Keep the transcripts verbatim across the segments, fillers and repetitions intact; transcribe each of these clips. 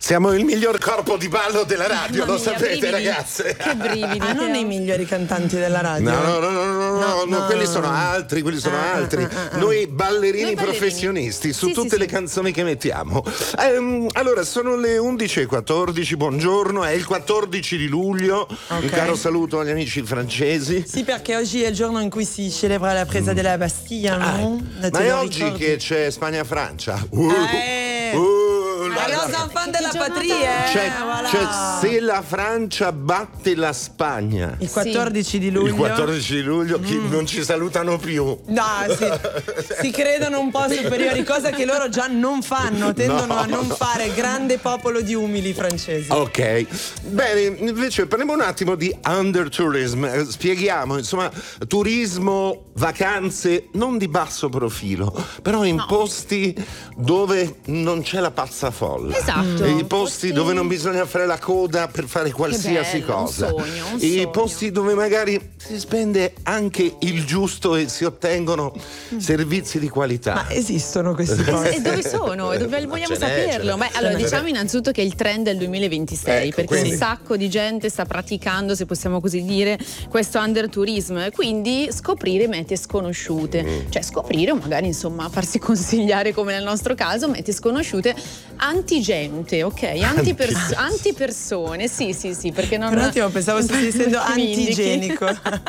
Siamo il miglior corpo di ballo della radio, Mamma lo mia, sapete, brividi. ragazze. Che brividi. Ah, non i migliori cantanti della radio. No, no, no, no, no, no, no, no. quelli sono altri, quelli sono Ah, altri. ah, ah, ah. Noi ballerini Noi ballerini. professionisti su Sì, tutte sì, le sì. canzoni che mettiamo. Ehm, allora, sono le undici e quattordici, buongiorno, è il quattordici di luglio. Un caro saluto agli amici francesi. Sì, perché oggi è il giorno in cui si celebra la presa della Bastiglia, no? Ah, Te ma è lo oggi ricordi? che c'è Spagna-Francia. Uh, Eh. uh, la- Allora, la- siamo fan della Che patria, giornata eh, Cioè, voilà. cioè, se la Francia batte la Spagna Il quattordici di luglio. il quattordici di luglio chi non ci salutano più. No, sì. Si credono un po' superiori, cosa che loro già non fanno, tendono No, a non no. fare, grande popolo di umili francesi. Ok, bene, invece parliamo un attimo di undertourism. Eh, Spieghiamo, insomma, turismo, vacanze non di basso profilo, però in posti dove non c'è la pazza folla. Esatto. I posti Posti- dove non bisogna fare la coda per fare qualsiasi bello, un cosa. sogno, un I sogno. posti dove magari si spende anche il giusto e si ottengono servizi di qualità. Ma esistono questi E posti? dove sono? E dove vogliamo ce n'è, saperlo? ce n'è. Beh, allora, Ce n'è. diciamo innanzitutto che è il trend del duemilaventisei, Ecco, perché quindi- un sacco di gente sta praticando, se possiamo così dire, questo undertourism, e quindi scoprire mete sconosciute. Mm. Cioè scoprire o magari insomma farsi consigliare, come nel nostro caso, mete sconosciute antigente, ok? Antipers- antipersone, sì, sì, sì, perché non... Per un attimo pensavo stessi dicendo non mi indichi. antigenico.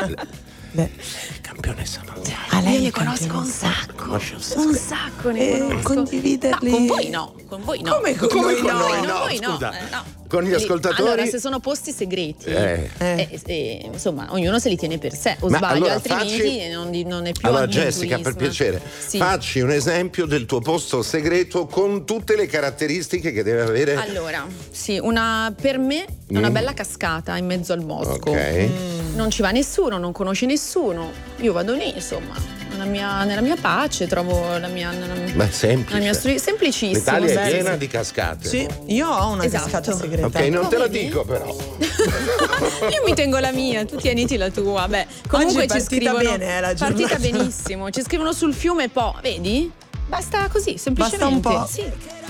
Beh, Campionessa mondiale. a lei Io ne è conosco un campionessa. sacco, Conosci un un sacco ne Eh, conosco. condividerli. Ma con voi no, con voi no. Come con Come noi con no? noi no? voi no, Scusa. eh, no. Con gli Lì- ascoltatori? Allora, se sono posti segreti, Eh. Eh. eh, eh, insomma, ognuno se li tiene per sé. O Ma sbaglio, allora altrimenti facci- non, di- non è più Allora undertourism. Jessica, per piacere, Sì. facci un esempio del tuo posto segreto con tutte le caratteristiche che deve avere. Allora, sì, una, per me è una Mm. bella cascata in mezzo al bosco. Ok. Non ci va nessuno, non conosce nessuno. Io vado lì, insomma, nella mia, nella mia pace, trovo la mia... Nella, Ma è semplice. la mia stru- semplicissimo. L'Italia è sì, piena sì. di cascate. Sì, io ho una Esatto. cascata segreta. Ok, non te la Vedi? dico però. Io mi tengo la mia, tu tieniti la tua. Beh, comunque Oggi è ci partita scrivono. bene, eh, la partita giornata. benissimo. Ci scrivono sul fiume Po, vedi? Basta così, semplicemente. Basta un po'. Sì.